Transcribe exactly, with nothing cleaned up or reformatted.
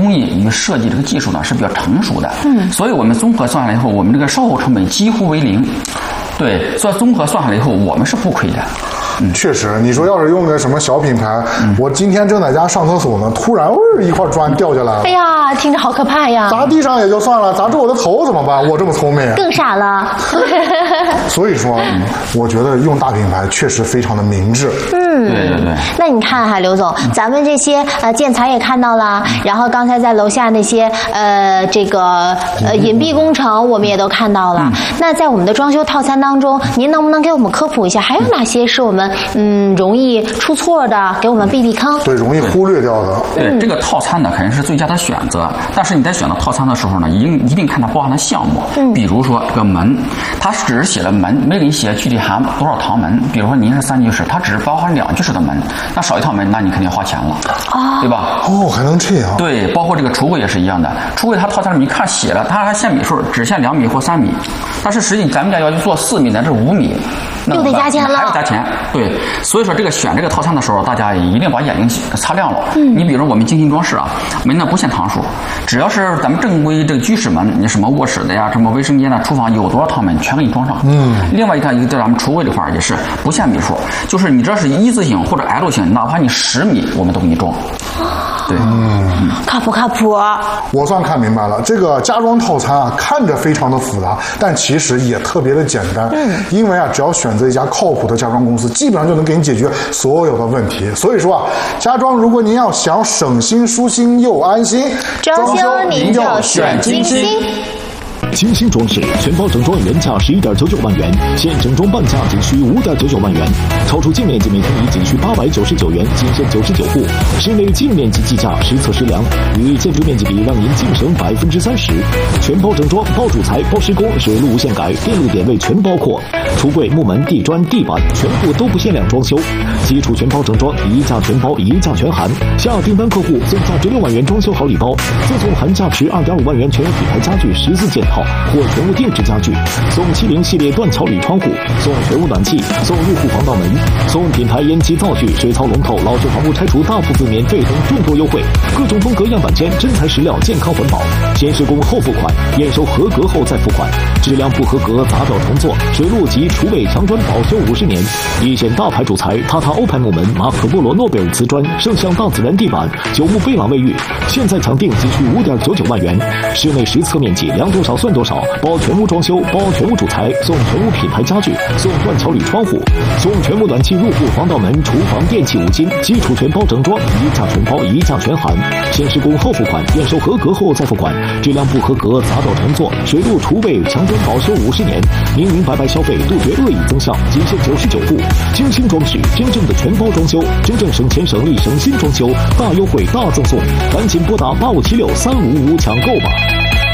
工艺与设计这个技术呢是比较成熟的，嗯，所以我们综合算下来以后，我们这个售后成本几乎为零。对，所以综合算下来以后，我们是不亏的。 嗯，确实，你说要是用个什么小品牌，嗯、我今天正在家上厕所呢，突然哦一块砖掉下来了， 哎呀，听着好可怕呀！ 砸地上也就算了，砸住我的头怎么办？我这么聪明， 更傻了。 所以说，嗯、我觉得用大品牌确实非常的明智。 嗯， 对对对。 那你看哈，刘总，咱们这些呃建材也看到了，然后刚才在楼下那些呃这个呃隐蔽工程我们也都看到了。嗯、那在我们的装修套餐当中，您能不能给我们科普一下，还有哪些是我们嗯容易出错的，给我们避避坑？ 对，容易忽略掉的。 对，嗯、这个套餐呢肯定是最佳的选择，但是你在选择套餐的时候呢，一定一定看它包含的项目。嗯，比如说这个门，它只是写了门，没给你写具体含多少堂门。比如说您是三居室，它只是包含两居室的门，那少一套门，那你肯定要花钱了，哦，对吧？ 哦，还能这样？ 对，包括这个橱柜也是一样的，橱柜它套餐里面一看写了，它还限米数，只限两米或三米，但是实际咱们家要去做四米的，这五米。 又得加钱了， 还要加钱，对，所以说这个选这个套餐的时候，大家一定把眼睛擦亮了。嗯，你比如说我们精心装饰啊，门呢不限堂数，只要是咱们正规这个居室门，你什么卧室的呀，什么卫生间的、厨房有多少套门，全给你装上。嗯，另外一个一个在咱们橱柜这块也是不限米数，就是你只要是一字形或者 L 型，哪怕你十米，我们都给你装。对， 嗯，靠谱靠谱。 我算看明白了，这个家装套餐啊，看着非常的复杂，但其实也特别的简单。嗯，因为啊，只要选择一家靠谱的家装公司，基本上就能给你解决所有的问题。所以说啊，家装如果您要想省心、舒心又安心， 装修您就选金星。 精心装饰全包整装原价十一点九九万元，现整装半价仅需五点九九万元，超出净面积每平米仅需八百九十九元，仅限九十九户。室内净面积计价实测实量，与建筑面积比让您净省百分之三十。全包整装，包主材、包施工，水路无限改，电路点位全包括。橱柜、木门、地砖、地板全部都不限量装修，基础全包整装，一价全包，一价全含。下订单客户送价值六万元装修好礼包，赠送含价值二点五万元全有品牌家具十四件套。或全屋定制家具，送七零系列断桥铝窗户，送全屋暖气，送入户防盗门，送品牌烟机灶具、水槽龙头、老旧房屋拆除大部分免费等众多优惠，各种风格样板间，真材实料，健康环保，先施工后付款，验收合格后再付款，质量不合格砸掉重做，水路及厨卫墙砖保修五十年，一线大牌主材塔塔欧派木门、马可波罗诺贝尔瓷砖、圣象大自然地板、九牧贝朗卫浴，现在抢定仅需五点九九万元，室内实测面积量多少算多少，包全屋装修，包全屋主材，送全屋品牌家具，送断桥铝窗户，送全屋暖气入户防盗门、厨房电器五金，基础全包整装，一价全包，一价全含，先施工后付款，验收合格后再付款，质量不合格砸掉重做，水路厨卫墙砖保修五十年，明明白白消费，杜绝恶意增项，仅限九十九户。精心装饰，真正的全包装修，真正省钱省力省心装修，大优惠大赠送，赶紧拨打八五七六三五五抢购吧。